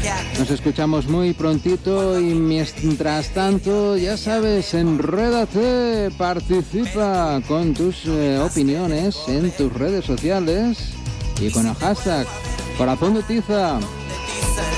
Nos escuchamos muy prontito y mientras tanto, ya sabes, enrédate, participa con tus opiniones en tus redes sociales y con el hashtag Corazón de Tiza.